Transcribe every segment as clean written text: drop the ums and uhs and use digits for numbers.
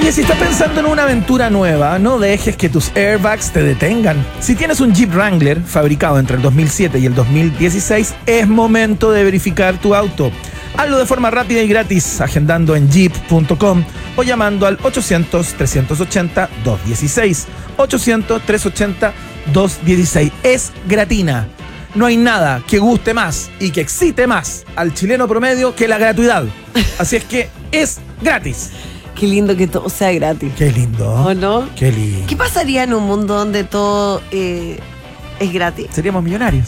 Oye, si estás pensando en una aventura nueva, no dejes que tus airbags te detengan. Si tienes un Jeep Wrangler fabricado entre el 2007 y el 2016, es momento de verificar tu auto. Hazlo de forma rápida y gratis, agendando en jeep.com o llamando al 800-380-216. 800-380-216. Es gratina. No hay nada que guste más y que excite más al chileno promedio que la gratuidad. Así es que es gratis. Qué lindo que todo sea gratis. Qué lindo. ¿O no? Qué lindo. ¿Qué pasaría en un mundo donde todo es gratis? Seríamos millonarios.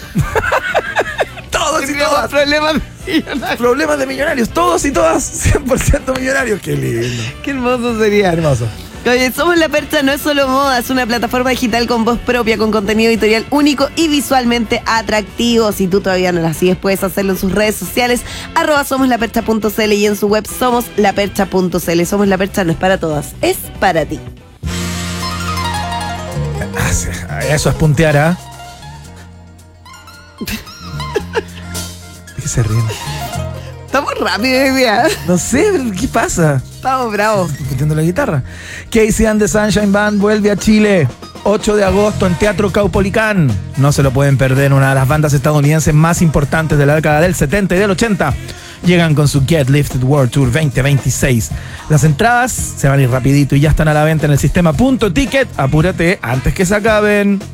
Todos y todas. Problemas de millonarios. Todos y todas 100% millonarios. Qué lindo. Qué hermoso sería. Hermoso. Oye, Somos La Percha no es solo moda, es una plataforma digital con voz propia, con contenido editorial único y visualmente atractivo. Si tú todavía no la sigues, puedes hacerlo en sus redes sociales, @somoslapercha.cl y en su web somoslapercha.cl. Somos La Percha no es para todas, es para ti. Eso es puntear, ¿ah? ¿Qué se ríen? Estamos rápidos hoy día. No sé, ¿qué pasa? Estamos bravos. Escuchando la guitarra. Casey and the Sunshine Band vuelve a Chile 8 de agosto en Teatro Caupolicán. No se lo pueden perder, una de las bandas estadounidenses más importantes de la década del 70 y del 80. Llegan con su Get Lifted World Tour 2026. Las entradas se van a ir rapidito y ya están a la venta en el sistema Punto Ticket. Apúrate antes que se acaben.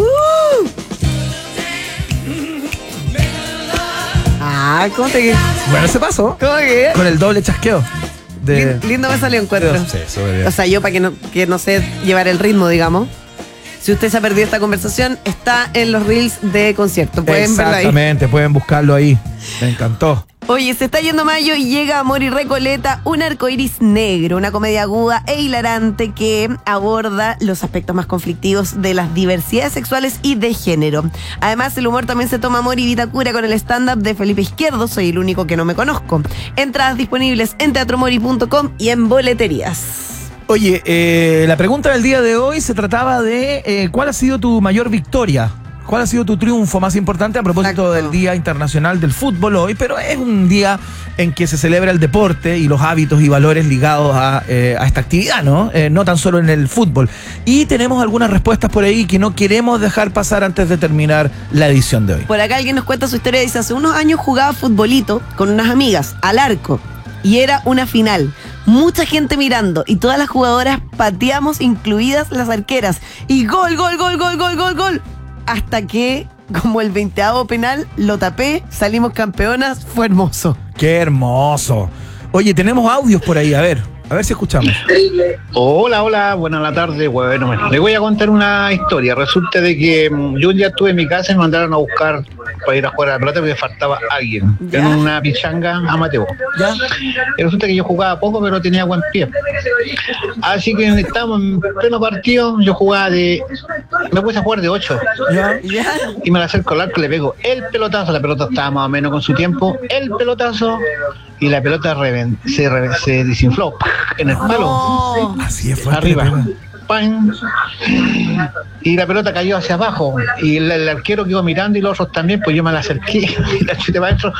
¿Cómo te quedas? Bueno, se pasó. ¿Cómo que? Con el doble chasqueo. Lindo me salió encuentro. Sí, eso es. O sea, yo para que no sé llevar el ritmo, digamos. Si usted se ha perdido esta conversación, está en los reels de concierto. Pueden verlo ahí. Exactamente, pueden buscarlo ahí. Me encantó. Oye, se está yendo mayo y llega Amor y Recoleta, un arcoíris negro, una comedia aguda e hilarante que aborda los aspectos más conflictivos de las diversidades sexuales y de género. Además, el humor también se toma amor y Vitacura con el stand-up de Felipe Izquierdo, Soy el único que no me conozco. Entradas disponibles en teatromori.com y en boleterías. Oye, la pregunta del día de hoy se trataba de ¿cuál ha sido tu mayor victoria? ¿Cuál ha sido tu triunfo más importante a propósito del Día Internacional del Fútbol hoy? Pero es un día en que se celebra el deporte y los hábitos y valores ligados a esta actividad, ¿no? No tan solo en el fútbol. Y tenemos algunas respuestas por ahí que no queremos dejar pasar antes de terminar la edición de hoy. Por acá alguien nos cuenta su historia y dice, hace unos años jugaba futbolito con unas amigas al arco y era una final. Mucha gente mirando y todas las jugadoras pateamos, incluidas las arqueras. Y gol, gol, gol, gol, gol, gol, gol. Hasta que, como el 20º penal, lo tapé, salimos campeonas, fue hermoso. ¡Qué hermoso! Oye, tenemos audios por ahí, a ver si escuchamos. Hola, buena la tarde. Bueno, les voy a contar una historia. Resulta de que yo un día estuve en mi casa y me mandaron a buscar para ir a jugar a la pelota porque faltaba alguien en una pichanga amateur. ¿Ya? Y resulta que yo jugaba poco, pero tenía buen pie. Así que estábamos en pleno partido, yo jugaba me puse a jugar de 8. ¿Ya? Y me la acerco al arco, le pego el pelotazo, la pelota estaba más o menos con su tiempo, el pelotazo, y la pelota se desinfló en el palo. Oh. Así es, fue arriba. ¡Pam! Y la pelota cayó hacia abajo y el arquero quedó mirando y los otros también, pues yo me la acerqué y la chuté para adentro.